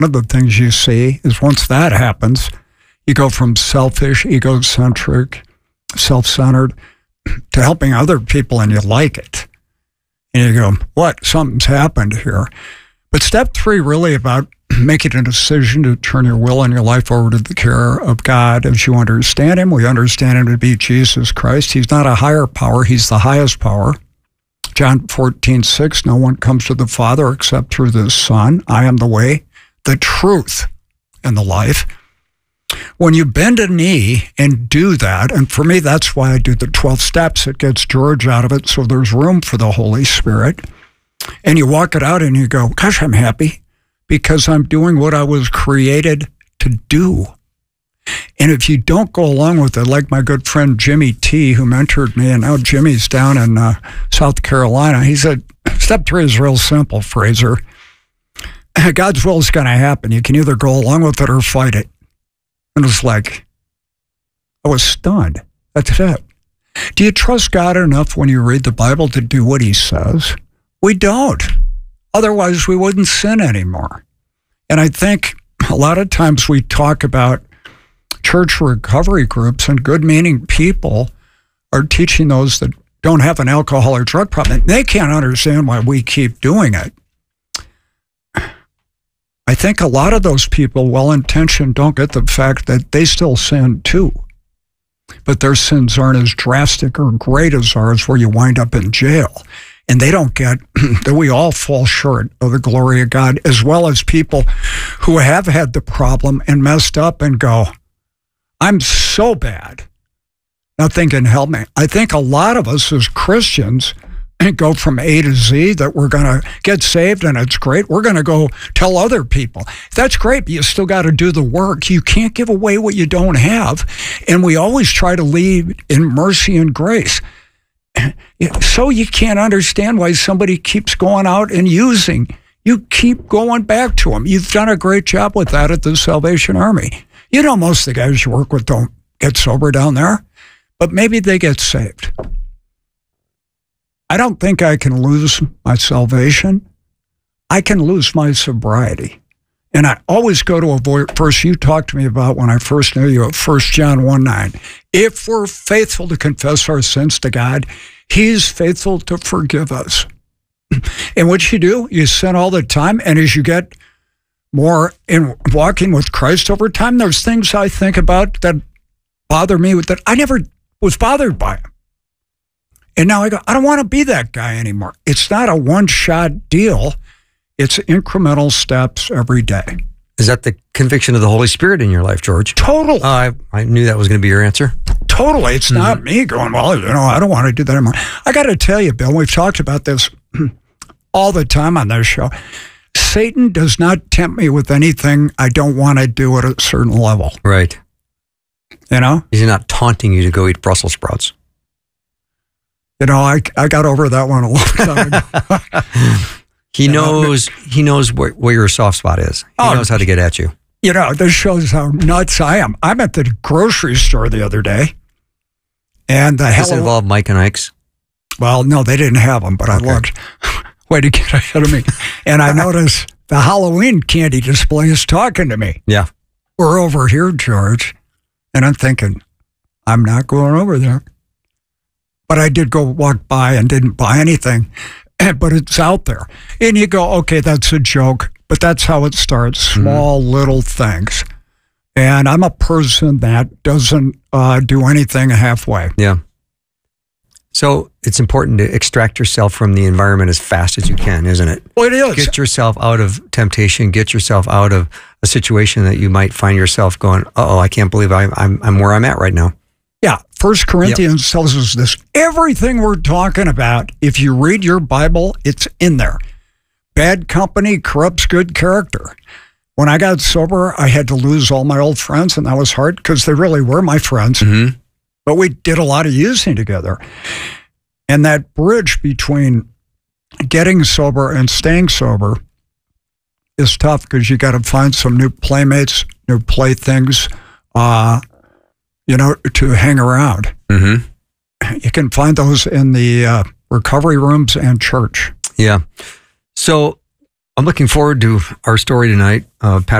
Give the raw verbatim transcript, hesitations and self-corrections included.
of the things you see is once that happens, you go from selfish, egocentric, self-centered to helping other people, and you like it. And you go, what? Something's happened here. But step three, really about making a decision to turn your will and your life over to the care of God as you understand him. We understand him to be Jesus Christ. He's not a higher power. He's the highest power. John fourteen six, no one comes to the Father except through the Son. I am the way, the truth, and the life. When you bend a knee and do that, and for me, that's why I do the twelve steps. It gets George out of it, so there's room for the Holy Spirit. And you walk it out and you go, gosh, I'm happy because I'm doing what I was created to do. And if you don't go along with it, like my good friend Jimmy T, who mentored me, and now Jimmy's down in uh, South Carolina, he said, step three is real simple, Fraser. God's will is going to happen. You can either go along with it or fight it. And it's like, I was stunned. That's it. Do you trust God enough when you read the Bible to do what he says? We don't. Otherwise, we wouldn't sin anymore. And I think a lot of times we talk about church recovery groups, and good-meaning people are teaching those that don't have an alcohol or drug problem. They can't understand why we keep doing it. I think a lot of those people, well-intentioned, don't get the fact that they still sin too. But their sins aren't as drastic or great as ours, where you wind up in jail. And they don't get that we all fall short of the glory of God, as well as people who have had the problem and messed up and go, I'm so bad, nothing can help me. I think a lot of us as Christians go from A to Z, that we're going to get saved and it's great. We're going to go tell other people. That's great, but you still got to do the work. You can't give away what you don't have. And we always try to lead in mercy and grace. So you can't understand why somebody keeps going out and using. You keep going back to them. You've done a great job with that at the Salvation Army. You know, most of the guys you work with don't get sober down there, but maybe they get saved. I don't think I can lose my salvation. I can lose my sobriety. And I always go to a verse you talked to me about when I first knew you, at First John one nine. If we're faithful to confess our sins to God, he's faithful to forgive us. And what you do, you sin all the time, and as you get more in walking with Christ over time, there's things I think about that bother me with that I never was bothered by them. And now I go, I don't want to be that guy anymore. It's not a one-shot deal. It's incremental steps every day. Is that the conviction of the Holy Spirit in your life, George? Totally. Uh, I, I knew that was going to be your answer. Totally. It's mm-hmm. not me going, well, you know, I don't want to do that anymore. I got to tell you, Bill, we've talked about this all the time on this show. Satan does not tempt me with anything I don't want to do at a certain level. Right. You know? He's not taunting you to go eat Brussels sprouts. You know, I I got over that one a long time ago. He knows he knows where, where your soft spot is. He oh, knows how to get at you. You know, this shows how nuts I am. I'm at the grocery store the other day, and the Does Hall- this involve Mike and Ike's? Well, no, they didn't have them, but okay. I looked. Way to get ahead of me. And I noticed the Halloween candy display is talking to me. Yeah. We're over here, George. And I'm thinking, I'm not going over there. But I did go walk by and didn't buy anything. But it's out there. And you go, okay, that's a joke. But that's how it starts. Small, mm-hmm. little things. And I'm a person that doesn't uh, do anything halfway. Yeah. So it's important to extract yourself from the environment as fast as you can, isn't it? Well, it is. Get yourself out of temptation. Get yourself out of a situation that you might find yourself going, uh-oh, I can't believe I'm, I'm, I'm where I'm at right now. Yeah. First Corinthians yep. tells us this. Everything we're talking about, if you read your Bible, it's in there. Bad company corrupts good character. When I got sober, I had to lose all my old friends, and that was hard because they really were my friends. Mm-hmm. But we did a lot of using together. And that bridge between getting sober and staying sober is tough because you got to find some new playmates, new playthings, uh, you know, to hang around. Mm-hmm. You can find those in the uh, recovery rooms and church. Yeah. So I'm looking forward to our story tonight. Uh, Pat